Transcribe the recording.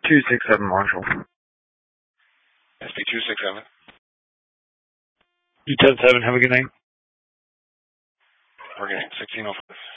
267 Marshall. SP 267. 277, have a good night. We're getting 1605.